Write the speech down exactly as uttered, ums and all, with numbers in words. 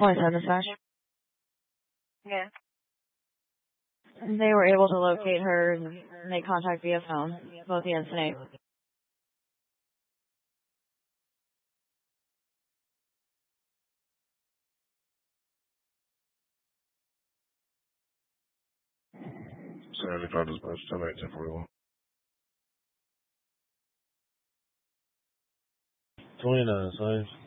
twenty-seven dispatch. Yeah. They were able to locate her and make contact via phone, both the and eight. seventy-five dispatch, ten nineteen forty-one. twenty-nine, same.